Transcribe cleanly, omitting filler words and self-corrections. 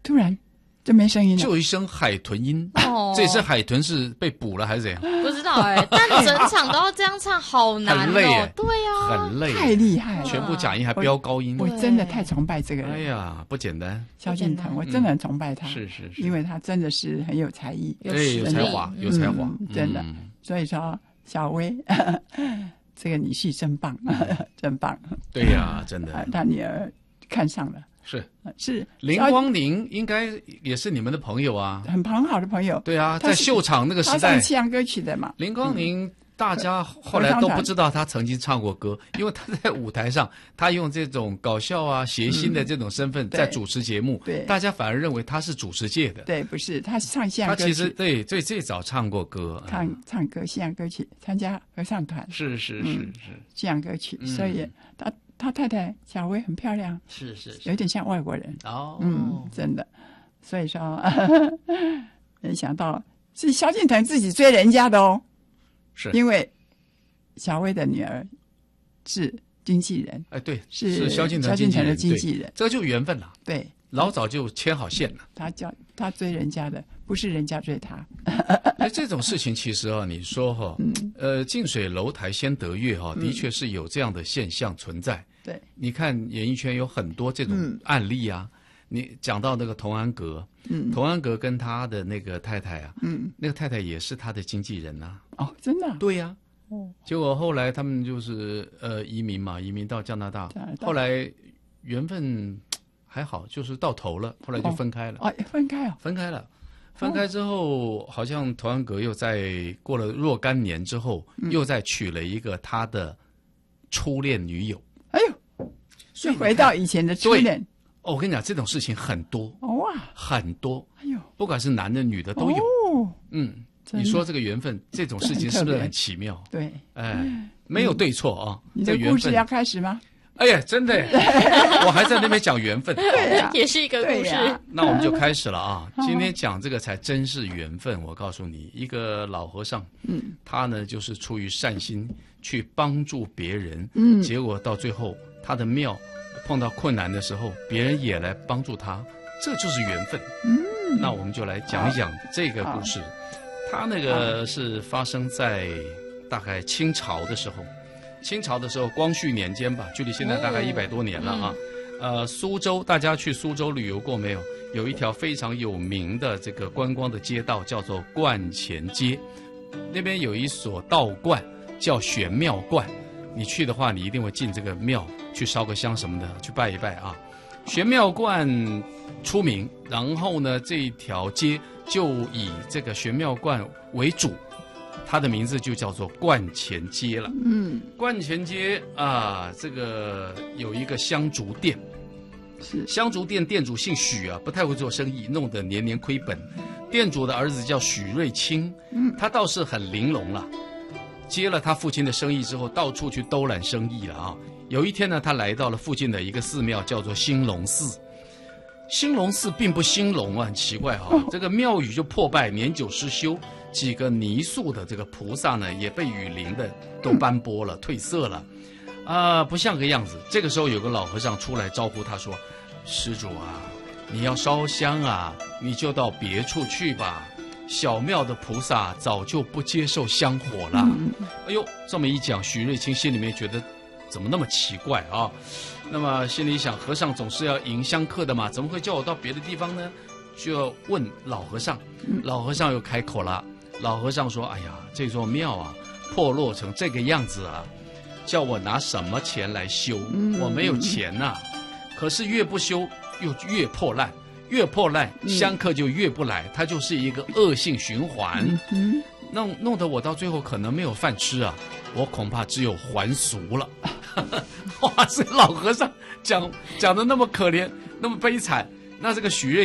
突然就没声音了， 就有一声海豚音。 哦， 这只海豚是被捕了还是怎样？ 不知道但整场都要这样唱，好难很累耶对呀， 很累， 太厉害了， 全部假音还飙高音。 我真的太崇拜这个人。 哎呀，不简单。 萧敬腾，我真的很崇拜他， 是， 因为他真的是很有才艺， 有才华，有才华， 真的。所以说，小薇这个女婿真棒，真棒。 对呀，真的。 他女儿看上了。是林光宁应该也是你们的朋友啊， 很好的朋友。 对啊，在秀场那个时代， 他唱西洋歌曲的嘛。 林光宁大家后来都不知道他曾经唱过歌，因为他在舞台上，他用这种搞笑啊、谐星的这种身份在主持节目， 对， 大家反而认为他是主持界的。 对，不是，他唱西洋歌曲。 他其实最早唱过歌， 唱歌西洋歌曲，参加合唱团。 是西洋歌曲，所以他太太小薇很漂亮， 是有点像外国人哦， 真的。所以说，没想到是萧敬腾自己追人家的哦，是因为小薇的女儿是经纪人， 哎，对， 是萧敬腾的经纪人， 这就缘分了， 对， 老早就牵好线了。 他追人家的，不是人家追他。 哎，这种事情其实啊，你说近水楼台先得月的确是有这样的现象存在。 对， 你看演艺圈有很多这种案例啊。你讲到那个童安格，童安格跟他的那个太太啊，那个太太也是他的经纪人呐。 哦，真的？ 对呀。结果后来他们就是移民到加拿大，后来缘分还好，就是到头了，后来就分开了。 分开了。 分开之后，好像童安格又在过了若干年之后，又再娶了一个他的初恋女友。 哎呦，就回到以前的初恋。 我跟你讲，这种事情很多很多。 哎呦， 不管是男的女的都有。你说这个缘分，这种事情是不是很奇妙？ 对， 没有对错啊。 你的故事要开始吗？ 哎呀，真的，我还在那边讲缘分， 也是一个故事。 那我们就开始了啊！今天讲这个才真是缘分。我告诉你，一个老和尚，他呢就是出于善心去帮助别人，结果到最后他的庙碰到困难的时候，别人也来帮助他，这就是缘分。那我们就来讲一讲这个故事。他那个是发生在大概清朝的时候。清朝的时候，光绪年间吧，距离现在大概100多年了啊。苏州，大家去苏州旅游过没有？有一条非常有名的这个观光的街道，叫做观前街。那边有一所道观，叫玄妙观。你去的话，你一定会进这个庙，去烧个香什么的，去拜一拜啊。玄妙观出名，然后呢，这一条街就以这个玄妙观为主。它的名字就叫做观前街了。观前街啊，这个有一个香烛店，香烛店店主姓许啊，不太会做生意，弄得年年亏本。店主的儿子叫许瑞清，他倒是很玲珑了，接了他父亲的生意之后，到处去兜揽生意了啊。有一天呢，他来到了附近的一个寺庙，叫做兴隆寺。兴隆寺并不兴隆啊，很奇怪这个庙宇就破败，年久失修。几个泥塑的这个菩萨呢，也被雨淋的都斑驳了、褪色了，不像个样子。这个时候有个老和尚出来招呼他说：“施主啊，你要烧香啊，你就到别处去吧。小庙的菩萨早就不接受香火了。”哎呦，这么一讲，许瑞清心里面觉得怎么那么奇怪啊？那么心里想，和尚总是要迎香客的嘛，怎么会叫我到别的地方呢？就要问老和尚。老和尚又开口了。老和尚说：“哎呀，这座庙啊，破落成这个样子啊，叫我拿什么钱来修？我没有钱呐。可是越不修又越破烂，越破烂香客就越不来，它就是一个恶性循环。弄得我到最后可能没有饭吃啊，我恐怕只有还俗了。”哇，这老和尚讲的那么可怜，那么悲惨，那这个许瑞